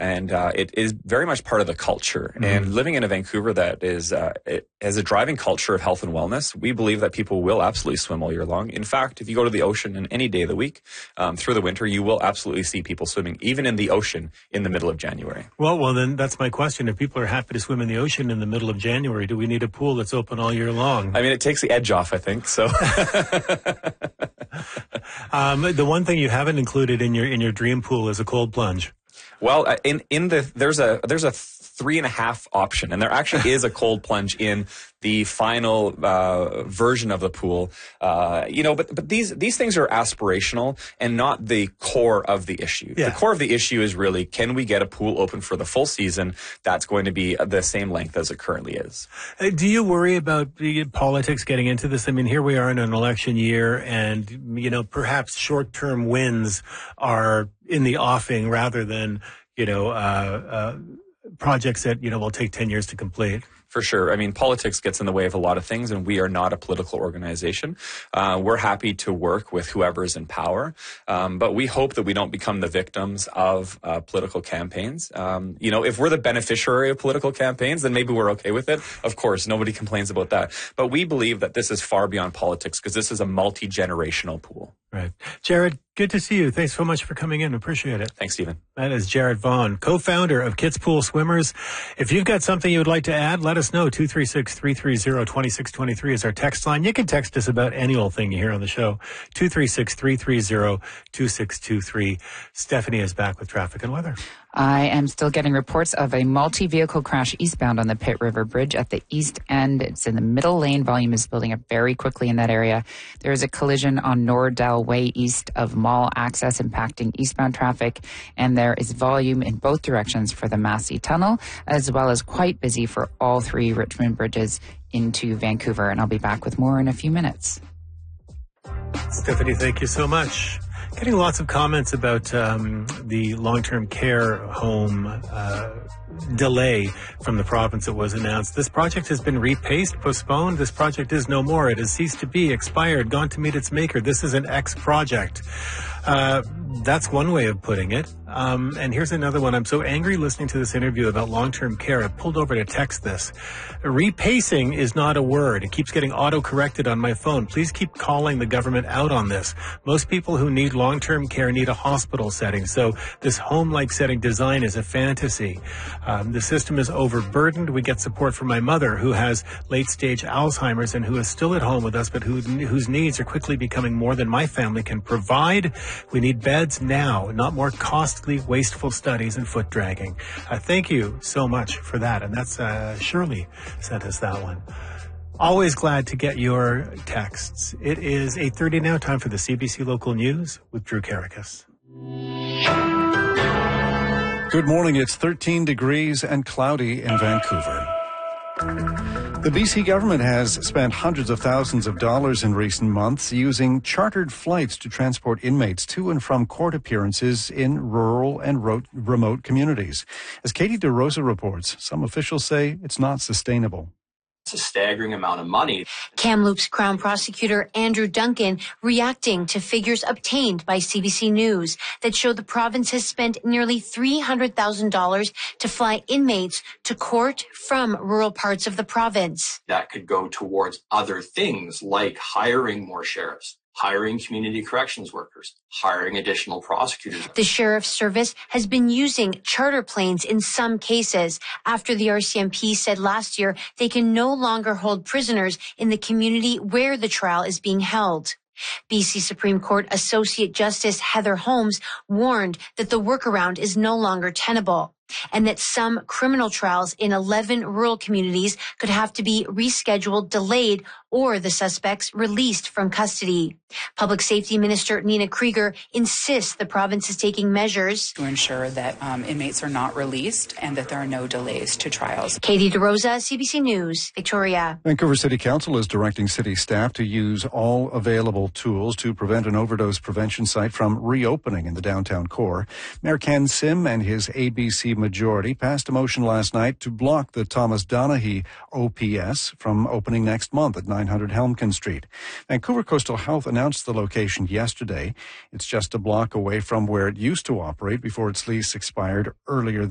and it is very much part of the culture. Mm-hmm. And living in a Vancouver that is it has a driving culture of health and wellness, we believe that people will absolutely swim all year long. In fact, if you go to the ocean in any day of the week through the winter, you will absolutely see people swimming, even in the ocean, in the middle of January. Well, then that's my question. If people are happy to swim in the ocean in the middle of January, do we need a pool that's open all year long? I mean, it takes the edge off, I think. So, the one thing you haven't included in your dream pool is a cold plunge. Well, there's a 3.5 option, and there actually is a cold plunge in the final version of the pool. But these things are aspirational and not the core of the issue. Yeah. The core of the issue is really, can we get a pool open for the full season that's going to be the same length as it currently is? Do you worry about the politics getting into this? I mean, here we are in an election year, and perhaps short-term wins are in the offing rather than projects that will take 10 years to complete. For sure. I mean, politics gets in the way of a lot of things, and we are not a political organization. We're happy to work with whoever's in power, but we hope that we don't become the victims of political campaigns. If we're the beneficiary of political campaigns, then maybe we're okay with it. Of course, nobody complains about that. But we believe that this is far beyond politics because this is a multi-generational pool. Right. Jared, good to see you. Thanks so much for coming in. Appreciate it. Thanks, Stephen. That is Jared Vaughn, co-founder of Kids Pool Swimmers. If you've got something you would like to add, let us know. 236-330-2623 is our text line. You can text us about any old thing you hear on the show. 236-330-2623. Stephanie is back with traffic and weather. I am still getting reports of a multi-vehicle crash eastbound on the Pitt River Bridge at the east end. It's in the middle lane. Volume is building up very quickly in that area. There is a collision on Nordell Way east of Mall access impacting eastbound traffic. And there is volume in both directions for the Massey Tunnel, as well as quite busy for all three Richmond bridges into Vancouver. And I'll be back with more in a few minutes. Stephanie, thank you so much. Getting lots of comments about the long-term care home delay from the province that was announced. This project has been repaced, postponed. This project is no more. It has ceased to be, expired, gone to meet its maker. This is an X project. That's one way of putting it. And here's another one. I'm so angry listening to this interview about long-term care. I pulled over to text this. Repacing is not a word. It keeps getting auto-corrected on my phone. Please keep calling the government out on this. Most people who need long-term care need a hospital setting. So this home-like setting design is a fantasy. The system is overburdened. We get support from my mother, who has late-stage Alzheimer's and who is still at home with us, but whose needs are quickly becoming more than my family can provide. We need beds now, not more costly, wasteful studies and foot dragging. Thank you so much for that. And that's Shirley sent us that one. Always glad to get your texts. It is 8:30 now, time for the CBC Local News with Drew Karakas. Good morning. It's 13 degrees and cloudy in Vancouver. The BC government has spent hundreds of thousands of dollars in recent months using chartered flights to transport inmates to and from court appearances in rural and remote communities. As Katie DeRosa reports, some officials say it's not sustainable. It's a staggering amount of money. Kamloops Crown Prosecutor Andrew Duncan reacting to figures obtained by CBC News that show the province has spent nearly $300,000 to fly inmates to court from rural parts of the province. That could go towards other things like hiring more sheriffs, hiring community corrections workers, hiring additional prosecutors. The Sheriff's Service has been using charter planes in some cases after the RCMP said last year they can no longer hold prisoners in the community where the trial is being held. BC Supreme Court Associate Justice Heather Holmes warned that the workaround is no longer tenable and that some criminal trials in 11 rural communities could have to be rescheduled, delayed, or the suspects released from custody. Public Safety Minister Nina Krieger insists the province is taking measures to ensure that inmates are not released and that there are no delays to trials. Katie DeRosa, CBC News, Victoria. Vancouver City Council is directing city staff to use all available tools to prevent an overdose prevention site from reopening in the downtown core. Mayor Ken Sim and his ABC majority passed a motion last night to block the Thomas Donaghy OPS from opening next month at 900 Helmkin Street. Vancouver Coastal Health announced the location yesterday. It's just a block away from where it used to operate before its lease expired earlier